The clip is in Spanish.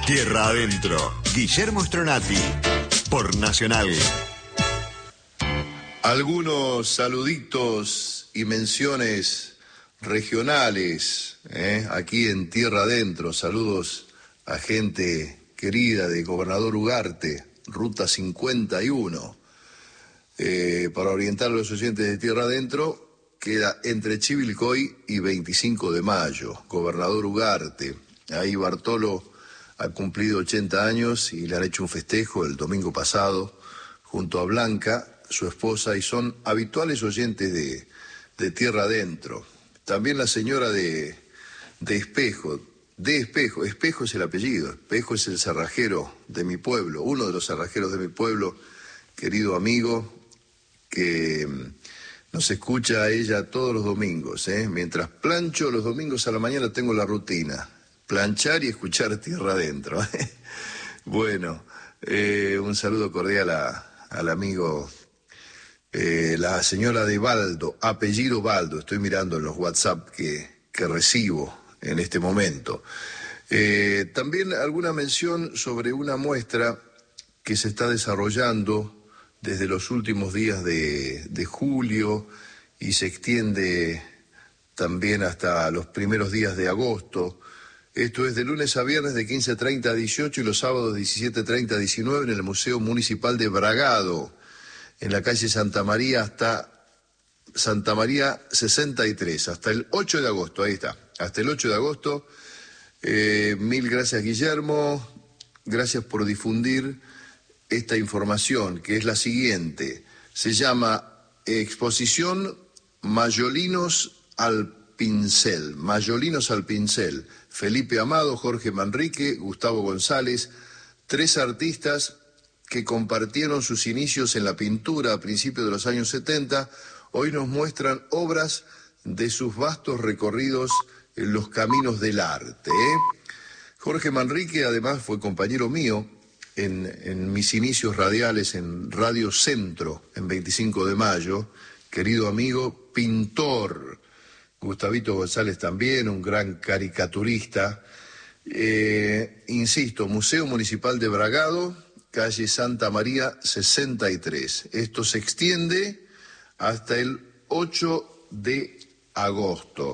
Tierra Adentro, Guillermo Stronati, por Nacional. Algunos saluditos y menciones regionales, aquí en Tierra Adentro. Saludos a gente querida de Gobernador Ugarte, Ruta 51. Para orientar a los oyentes de Tierra Adentro, queda entre Chivilcoy y 25 de Mayo, Gobernador Ugarte. Ahí Bartolo ha cumplido 80 años y le han hecho un festejo el domingo pasado junto a Blanca, su esposa, y son habituales oyentes de Tierra Adentro. También la señora de Espejo, Espejo es el apellido, Espejo es el cerrajero de mi pueblo, uno de los cerrajeros de mi pueblo, querido amigo, que nos escucha a ella todos los domingos, Mientras plancho los domingos a la mañana tengo la rutina, planchar y escuchar Tierra Adentro. Bueno, un saludo cordial al amigo, la señora de Baldo, apellido Baldo, estoy mirando en los WhatsApp que recibo en este momento. También alguna mención sobre una muestra que se está desarrollando desde los últimos días de julio y se extiende también hasta los primeros días de agosto. Esto es de lunes a viernes de 15:30 a 18 y los sábados de 17:30 a 19 en el Museo Municipal de Bragado, en la calle Santa María hasta Santa María 63, hasta el 8 de agosto, ahí está, hasta el 8 de agosto. Mil gracias, Guillermo, gracias por difundir esta información, que es la siguiente. Se llama Exposición Mayolinos al Pincel, Felipe Amado, Jorge Manrique, Gustavo González, 3 artistas que compartieron sus inicios en la pintura a principios de los años 70, hoy nos muestran obras de sus vastos recorridos en los caminos del arte. Jorge Manrique además fue compañero mío en mis inicios radiales en Radio Centro, en 25 de Mayo, querido amigo, pintor. Gustavito González también, un gran caricaturista. Insisto, Museo Municipal de Bragado, calle Santa María 63. Esto se extiende hasta el 8 de agosto.